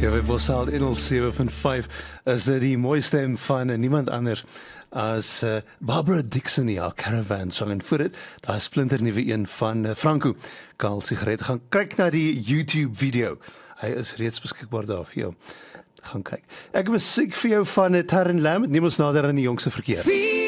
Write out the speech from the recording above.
By Bosaal 107.5 is dit die mooi stem van niemand anders as Barbara Dickson, ja, Caravan song. En voor dit, daar is splinternuwe een van Franco, Karl Sigaret. Gaan kyk na die YouTube video. Hy is reeds beskikbaar daar vir jou. Gaan kyk. Ek het musiek vir jou van Taryn Lam, neem ons nader aan die jongste verkeer.